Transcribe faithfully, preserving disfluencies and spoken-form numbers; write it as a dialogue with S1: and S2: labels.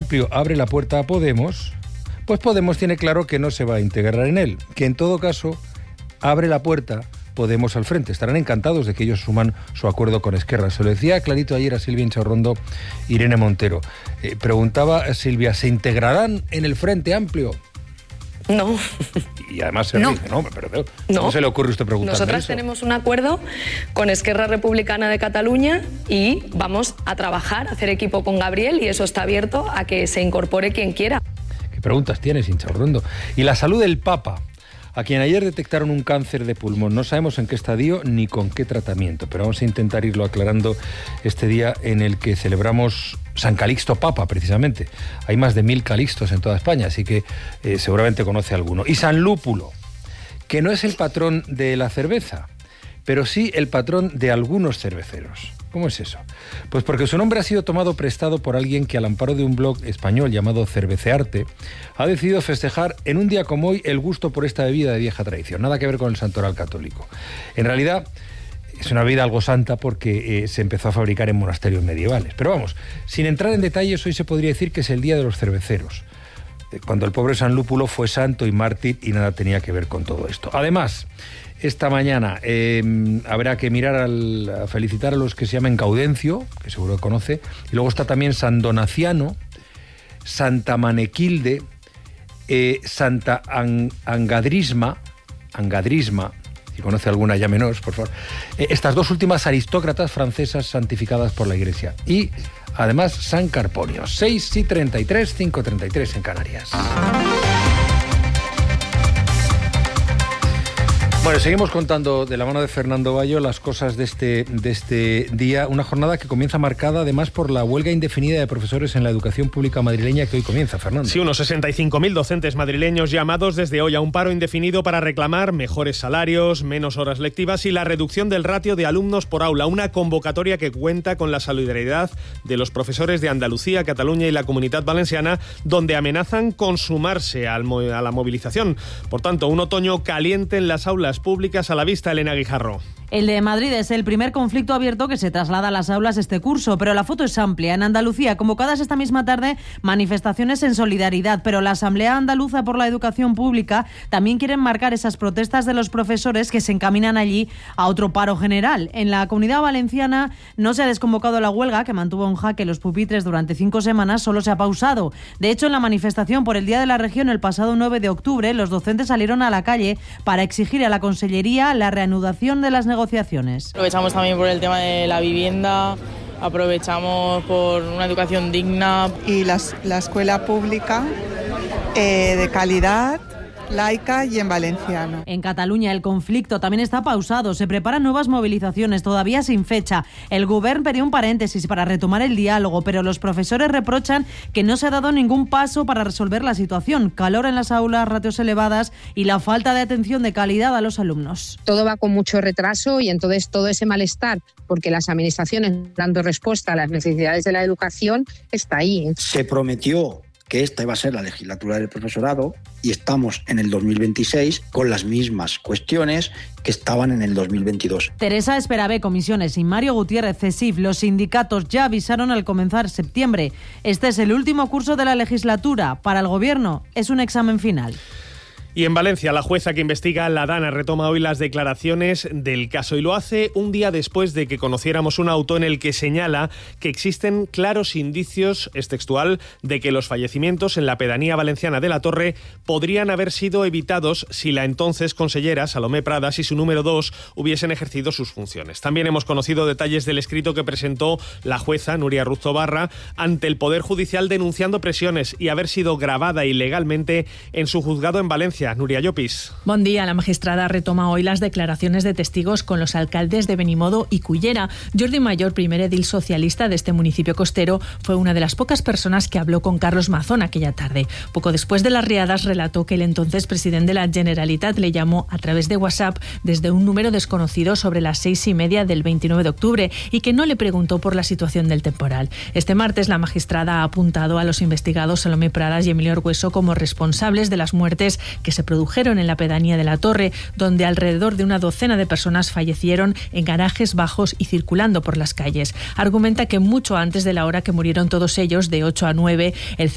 S1: Amplio abre la puerta a Podemos, pues Podemos tiene claro que no se va a integrar en él, que en todo caso abre la puerta Podemos al frente. Estarán encantados de que ellos suman su acuerdo con Esquerra. Se lo decía clarito ayer a Silvia Inchaurrondo, Irene Montero. Eh, preguntaba a Silvia, ¿se integrarán en el Frente Amplio?
S2: No.
S1: Y además se
S2: no.
S1: ríe, no, pero
S2: no.
S1: ¿cómo se le ocurre a usted preguntarme
S2: Nosotras
S1: eso?
S2: tenemos un acuerdo con Esquerra Republicana de Cataluña y vamos a trabajar, a hacer equipo con Gabriel, y eso está abierto a que se incorpore quien quiera.
S1: ¿Qué preguntas tienes, Inchaurrondo? Y la salud del Papa, a quien ayer detectaron un cáncer de pulmón. No sabemos en qué estadio ni con qué tratamiento, pero vamos a intentar irlo aclarando este día en el que celebramos San Calixto Papa, precisamente. Hay más de mil Calixtos en toda España, así que eh, seguramente conoce alguno. Y San Lúpulo, que no es el patrón de la cerveza, pero sí el patrón de algunos cerveceros. ¿Cómo es eso? Pues porque su nombre ha sido tomado prestado por alguien que, al amparo de un blog español llamado Cervecearte, ha decidido festejar en un día como hoy el gusto por esta bebida de vieja tradición. Nada que ver con el santoral católico. En realidad es una bebida algo santa porque eh, se empezó a fabricar en monasterios medievales. Pero vamos, sin entrar en detalles, hoy se podría decir que es el Día de los Cerveceros, cuando el pobre San Lúpulo fue santo y mártir y nada tenía que ver con todo esto. Además, esta mañana eh, habrá que mirar al, a felicitar a los que se llaman Gaudencio, que seguro que conoce, y luego está también San Donaciano, Santa Manequilde, eh, Santa An, Angadrisma, Angadrisma, si conoce alguna llámenos, por favor. Eh, estas dos últimas aristócratas francesas santificadas por la Iglesia. Y además San Carponio, seis y treinta y tres, cinco y treinta y tres en Canarias. Bueno, seguimos contando de la mano de Fernando Bayo las cosas de este, de este día, una jornada que comienza marcada además por la huelga indefinida de profesores en la educación pública madrileña que hoy comienza, Fernando.
S3: Sí, unos sesenta y cinco mil docentes madrileños llamados desde hoy a un paro indefinido para reclamar mejores salarios, menos horas lectivas y la reducción del ratio de alumnos por aula, una convocatoria que cuenta con la solidaridad de los profesores de Andalucía, Cataluña y la Comunidad Valenciana, donde amenazan con sumarse al, a la movilización. Por tanto, un otoño caliente en las aulas públicas a la vista. Elena Guijarro.
S4: El de Madrid es el primer conflicto abierto que se traslada a las aulas este curso, pero la foto es amplia. En Andalucía, convocadas esta misma tarde, manifestaciones en solidaridad, pero la Asamblea Andaluza por la Educación Pública también quieren marcar esas protestas de los profesores que se encaminan allí a otro paro general. En la Comunidad Valenciana no se ha desconvocado la huelga, que mantuvo en jaque los pupitres durante cinco semanas, solo se ha pausado. De hecho, en la manifestación por el Día de la Región el pasado nueve de octubre, los docentes salieron a la calle para exigir a la Consellería la reanudación de las negociaciones. negociaciones.
S5: Aprovechamos también por el tema de la vivienda, aprovechamos por una educación digna.
S6: Y las, la escuela pública eh, de calidad, laica y en valenciano.
S4: En Cataluña el conflicto también está pausado, se preparan nuevas movilizaciones, todavía sin fecha. El Govern pedía un paréntesis para retomar el diálogo, pero los profesores reprochan que no se ha dado ningún paso para resolver la situación. Calor en las aulas, ratios elevadas y la falta de atención de calidad a los alumnos.
S7: Todo va con mucho retraso y entonces todo ese malestar, porque las administraciones dando respuesta a las necesidades de la educación, está ahí.
S8: Se prometió que esta iba a ser la legislatura del profesorado y estamos en el dos mil veintiséis con las mismas cuestiones que estaban en el dos mil veintidós.
S4: Teresa Esperavé, Comisiones, y Mario Gutiérrez, CESIF, los sindicatos ya avisaron al comenzar septiembre. Este es el último curso de la legislatura. Para el Gobierno es un examen final.
S3: Y en Valencia, la jueza que investiga la DANA retoma hoy las declaraciones del caso y lo hace un día después de que conociéramos un auto en el que señala que existen claros indicios, es textual, de que los fallecimientos en la pedanía valenciana de La Torre podrían haber sido evitados si la entonces consellera Salomé Pradas y su número dos hubiesen ejercido sus funciones. También hemos conocido detalles del escrito que presentó la jueza Nuria Ruz Tobarra ante el Poder Judicial denunciando presiones y haber sido grabada ilegalmente en su juzgado en Valencia. Nuria Llopis.
S9: Buen día. La magistrada retoma hoy las declaraciones de testigos con los alcaldes de Benimodo y Cullera. Jordi Mayor, primer edil socialista de este municipio costero, fue una de las pocas personas que habló con Carlos Mazón aquella tarde. Poco después de las riadas relató que el entonces presidente de la Generalitat le llamó a través de WhatsApp desde un número desconocido sobre las seis y media del veintinueve de octubre y que no le preguntó por la situación del temporal. Este martes la magistrada ha apuntado a los investigados Salomé Pradas y Emilio Argueso como responsables de las muertes que se produjeron en la pedanía de La Torre, donde alrededor de una docena de personas fallecieron en garajes bajos y circulando por las calles. Argumenta que mucho antes de la hora que murieron todos ellos, de ocho a nueve, el